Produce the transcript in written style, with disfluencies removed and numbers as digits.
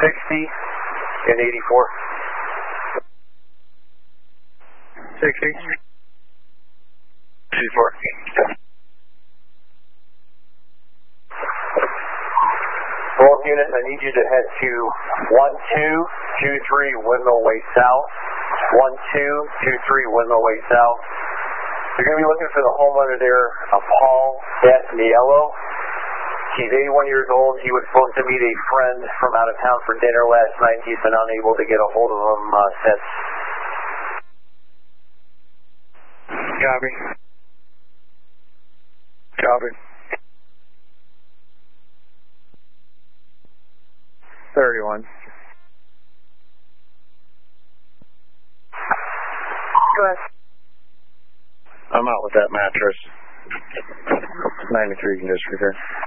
60 and 84. 60. 84. Roll unit, I need you to head to 1223 Windmill Way South. 1223 Windmill Way South. You're going to be looking for the homeowner there, Paul Niello. He's 81 years old. He was supposed to meet a friend from out of town for dinner last night. He's been unable to get a hold of him since. Copy. Copy. 31. Go ahead. I'm out with that mattress. 93 you can disregard.